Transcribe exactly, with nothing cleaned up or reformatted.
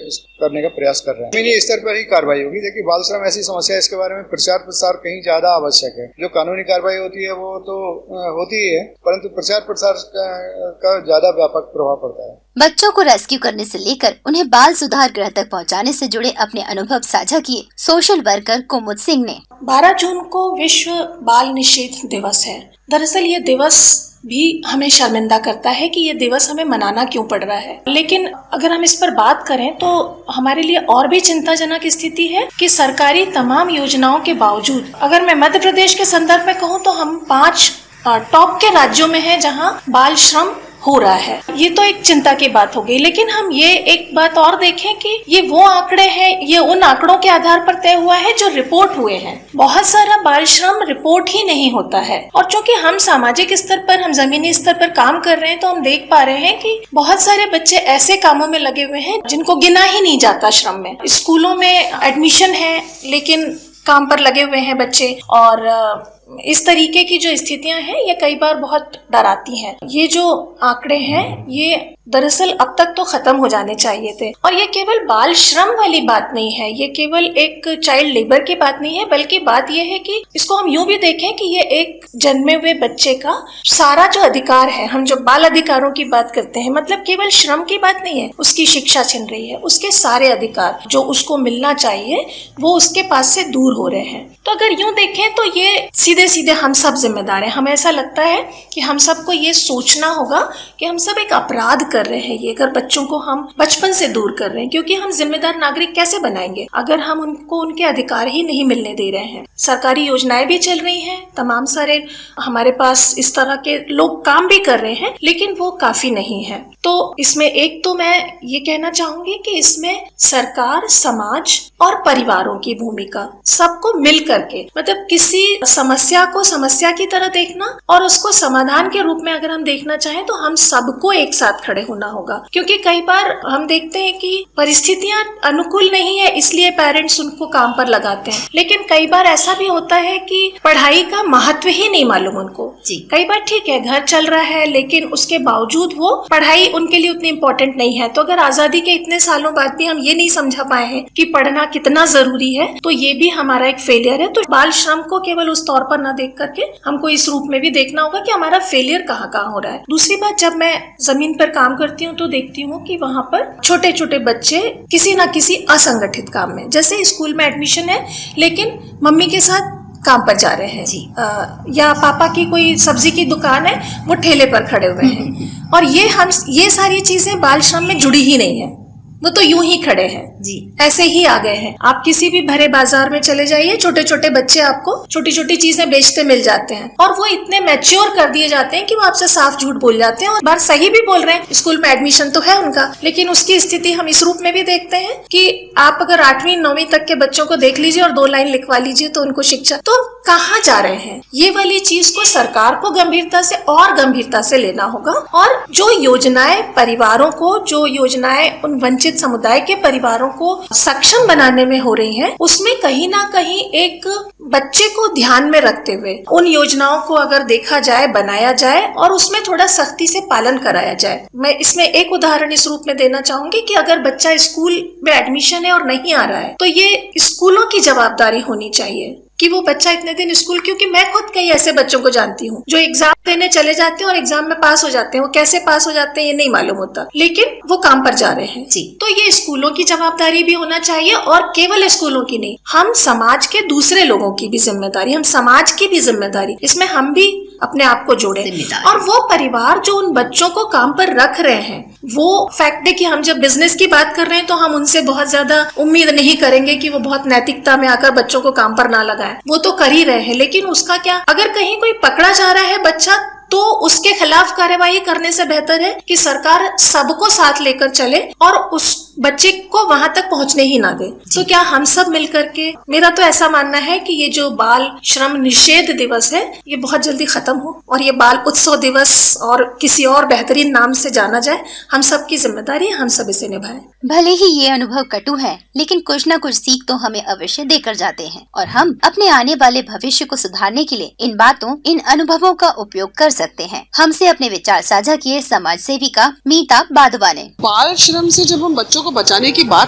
करने का प्रयास कर रहे हैं। जमीनी स्तर पर ही कार्रवाई होगी। देखिए, बाल श्रम ऐसी समस्या है, इसके बारे में प्रचार प्रसार कहीं ज्यादा आवश्यक है। जो कानूनी कार्रवाई होती है वो तो होती ही है, परंतु प्रचार प्रसार का, का ज्यादा व्यापक प्रभाव पड़ता है। बच्चों को रेस्क्यू करने से लेकर उन्हें बाल सुधार गृह तक पहुंचाने से जुड़े अपने अनुभव साझा किए सोशल वर्कर कुमुद सिंह ने। बारह जून को विश्व बाल निषेध दिवस है। दरअसल ये दिवस भी हमें शर्मिंदा करता है कि ये दिवस हमें मनाना क्यों पड़ रहा है। लेकिन अगर हम इस पर बात करें तो हमारे लिए और भी चिंताजनक स्थिति है कि सरकारी तमाम योजनाओं के बावजूद, अगर मैं मध्य प्रदेश के संदर्भ में कहूँ तो हम पांच टॉप के राज्यों में हैं जहां बाल श्रम हो रहा है। ये तो एक चिंता की बात हो गई। लेकिन हम ये एक बात और देखें कि ये वो आंकड़े हैं, ये उन आंकड़ों के आधार पर तय हुआ है जो रिपोर्ट हुए हैं। बहुत सारा बाल श्रम रिपोर्ट ही नहीं होता है। और चूंकि हम सामाजिक स्तर पर, हम जमीनी स्तर पर काम कर रहे हैं, तो हम देख पा रहे हैं कि बहुत सारे बच्चे ऐसे कामों में लगे हुए हैं जिनको गिना ही नहीं जाता श्रम में। स्कूलों में एडमिशन है लेकिन काम पर लगे हुए हैं बच्चे, और इस तरीके की जो स्थितियां हैं ये कई बार बहुत डराती हैं। ये जो आंकड़े हैं ये दरअसल अब तक तो खत्म हो जाने चाहिए थे। और ये केवल बाल श्रम वाली बात नहीं है, ये केवल एक चाइल्ड लेबर की बात नहीं है, बल्कि बात ये है कि इसको हम यूं भी देखें कि ये एक जन्मे हुए बच्चे का सारा जो अधिकार है। हम जो बाल अधिकारों की बात करते हैं, मतलब केवल श्रम की बात नहीं है, उसकी शिक्षा छिन रही है, उसके सारे अधिकार जो उसको मिलना चाहिए वो उसके पास से दूर हो रहे हैं। तो अगर यूं देखें तो ये सीधे सीधे हम सब जिम्मेदार हैं। हमें ऐसा लगता है कि हम सबको ये सोचना होगा कि हम सब एक अपराध कर रहे हैं ये, अगर बच्चों को हम बचपन से दूर कर रहे हैं। क्योंकि हम जिम्मेदार नागरिक कैसे बनाएंगे अगर हम उनको उनके अधिकार ही नहीं मिलने दे रहे हैं। सरकारी योजनाएं भी चल रही हैं, तमाम सारे हमारे पास इस तरह के लोग काम भी कर रहे हैं, लेकिन वो काफी नहीं है। तो इसमें एक तो मैं ये कहना चाहूंगी कि इसमें सरकार, समाज और परिवारों की भूमिका, सबको मिल करके, मतलब किसी समस्या को समस्या की तरह देखना और उसको समाधान के रूप में अगर हम देखना चाहें तो हम सबको एक साथ खड़े होना होगा। क्योंकि कई बार हम देखते हैं कि परिस्थितियां अनुकूल नहीं है इसलिए पेरेंट्स उनको काम पर लगाते हैं, लेकिन कई बार ऐसा भी होता है कि पढ़ाई का महत्व ही नहीं मालूम उनको। कई बार ठीक है घर चल रहा है लेकिन उसके बावजूद वो पढ़ाई उनके लिए उतनी इम्पोर्टेंट नहीं है। तो अगर आजादी के इतने सालों बाद भी हम ये नहीं समझा पाए हैं कि पढ़ना कितना जरूरी है, तो ये भी हमारा एक फेलियर है। तो बाल श्रम को केवल उस तौर पर न देख करके हमको इस रूप में भी देखना होगा कि हमारा फेलियर कहाँ कहाँ हो रहा है। दूसरी बात, जब मैं जमीन पर काम करती हूँ तो देखती हूँ कि वहाँ पर छोटे छोटे बच्चे किसी न किसी असंगठित काम में, जैसे स्कूल में एडमिशन है लेकिन मम्मी के साथ काम पर जा रहे हैं जी, आ, या पापा की कोई सब्जी की दुकान है वो ठेले पर खड़े हुए हैं। और ये हम ये सारी चीजें बाल श्रम में जुड़ी ही नहीं है, वो तो यूं ही खड़े हैं जी, ऐसे ही आ गए हैं। आप किसी भी भरे बाजार में चले जाइए, छोटे छोटे बच्चे आपको छोटी छोटी चीजें बेचते मिल जाते हैं और वो इतने मैच्योर कर दिए जाते हैं कि वो आपसे साफ झूठ बोल जाते हैं और बार सही भी बोल रहे हैं। स्कूल में एडमिशन तो है उनका, लेकिन उसकी स्थिति हम इस रूप में भी देखते हैं कि आप अगर आठवीं नौवीं तक के बच्चों को देख लीजिए और दो लाइन लिखवा लीजिए तो उनको शिक्षा, तो कहाँ जा रहे हैं। ये वाली चीज को सरकार को गंभीरता से और गंभीरता से लेना होगा। और जो योजनाएं परिवारों को, जो योजनाएं उन वंचित समुदाय के परिवारों को सक्षम बनाने में हो रही हैं, उसमें कहीं ना कहीं एक बच्चे को ध्यान में रखते हुए उन योजनाओं को अगर देखा जाए, बनाया जाए और उसमें थोड़ा सख्ती से पालन कराया जाए। मैं इसमें एक उदाहरण इस रूप में देना चाहूंगी कि अगर बच्चा स्कूल में एडमिशन है और नहीं आ रहा है तो ये स्कूलों की जवाबदारी होनी चाहिए कि वो बच्चा इतने दिन स्कूल, क्योंकि मैं खुद कई ऐसे बच्चों को जानती हूँ जो एग्जाम देने चले जाते हैं और एग्जाम में पास हो जाते हैं। वो कैसे पास हो जाते हैं ये नहीं मालूम होता, लेकिन वो काम पर जा रहे हैं जी। तो ये स्कूलों की जवाबदारी भी होना चाहिए और केवल स्कूलों की नहीं, हम समाज के दूसरे लोगों की भी जिम्मेदारी, हम समाज की भी जिम्मेदारी, इसमें हम भी अपने आप को जोड़े। और वो परिवार जो उन बच्चों को काम पर रख रहे हैं, वो फैक्ट है कि हम जब बिजनेस की बात कर रहे हैं तो हम उनसे बहुत ज्यादा उम्मीद नहीं करेंगे कि वो बहुत नैतिकता में आकर बच्चों को काम पर ना लगाए। वो तो कर ही रहे हैं, लेकिन उसका क्या, अगर कहीं कोई पकड़ा जा रहा है बच्चा तो उसके खिलाफ कार्यवाही करने से बेहतर है कि सरकार सबको साथ लेकर चले और उस बच्चे को वहां तक पहुंचने ही ना दे। तो क्या हम सब मिलकर के, मेरा तो ऐसा मानना है कि ये जो बाल श्रम निषेध दिवस है ये बहुत जल्दी खत्म हो और ये बाल उत्सव दिवस और किसी और बेहतरीन नाम से जाना जाए। हम सब की जिम्मेदारी है, हम सब इसे निभाएं। भले ही ये अनुभव कटु है, लेकिन कुछ न कुछ सीख तो हमें अवश्य देकर जाते हैं और हम अपने आने वाले भविष्य को सुधारने के लिए इन बातों, इन अनुभवों का उपयोग कर सकते हैं। हमसे अपने विचार साझा किए समाज सेविका मीता बाधवा ने। बाल श्रम से जब हम बच्चों को बचाने की बात